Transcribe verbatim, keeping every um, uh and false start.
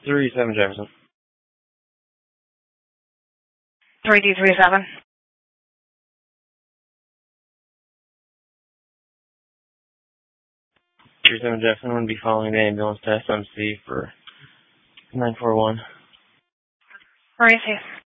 three seven Jefferson. three two three seven. three seven Jefferson would be following the ambulance to S M C for nine four one. Where is he?